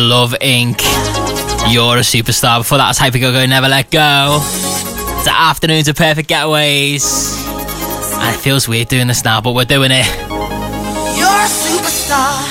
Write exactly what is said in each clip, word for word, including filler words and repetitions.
Love Incorporated. You're a superstar. Before that was Hypergo-Go, Never Let Go. It's the Afternoons of Perfect Getaways. And it feels weird doing this now, but we're doing it. You're a superstar.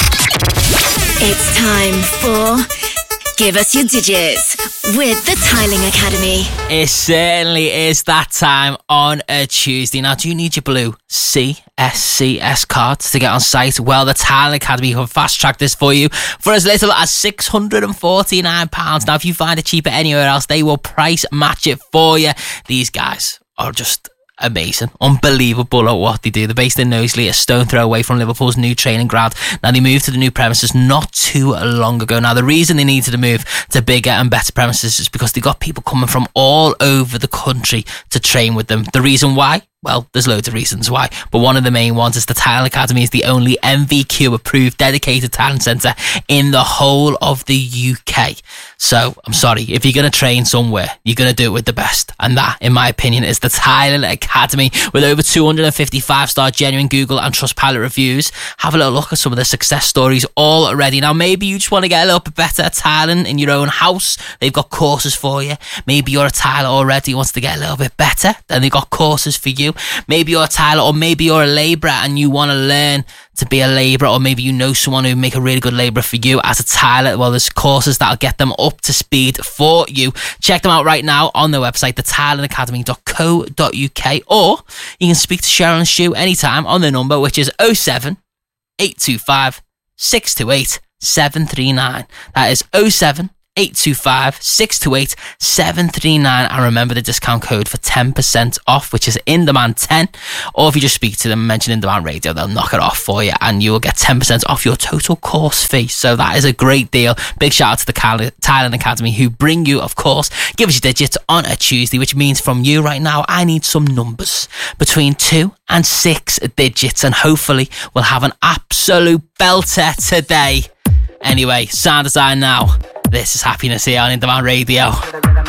It's time for Give Us Your Digits with the Tiling Academy. It certainly is that time on a Tuesday. Now, do you need your blue C S C S card to get on site? Well, the Tiling Academy can fast track this for you for as little as six hundred forty-nine pounds. Now, if you find it cheaper anywhere else, they will price match it for you. These guys are just amazing, unbelievable at what they do. They're based in Knowsley, a stone throw away from Liverpool's new training ground. Now, they moved to the new premises not too long ago. Now, the reason they needed to move to bigger and better premises is because they got people coming from all over the country to train with them. The reason why? Well, there's loads of reasons why, but one of the main ones is the Tiling Academy is the only M V Q approved dedicated tiling centre in the whole of the U K. So, I'm sorry, if you're going to train somewhere, you're going to do it with the best. And that, in my opinion, is the Tiling Academy, with over two hundred fifty five-star genuine Google and Trustpilot reviews. Have a little look at some of the success stories already. Now, maybe you just want to get a little bit better at tiling in your own house. They've got courses for you. Maybe you're a tiler already who wants to get a little bit better, then they've got courses for you. Maybe you're a tiler, or maybe you're a labourer and you want to learn to be a labourer, or maybe you know someone who make a really good labourer for you as a tiler. Well, there's courses that'll get them up to speed for you. Check them out right now on their website, the tiling academy dot co dot uk, or you can speak to Cheryl and Stu anytime on their number, which is oh seven, eight two five, six two eight, seven three nine. That is oh seven, eight two five, six two eight, seven three nine. And remember the discount code for ten percent off, which is In Demand ten. Or if you just speak to them and mention In Demand Radio, they'll knock it off for you and you will get ten percent off your total course fee. So that is a great deal. Big shout out to the Tiling Academy, who bring you, of course, Give Us Your Digits on a Tuesday, which means from you right now, I need some numbers between two and six digits, and hopefully we'll have an absolute belter today. Anyway, sound design now. This is Happiness here on In Demand Radio.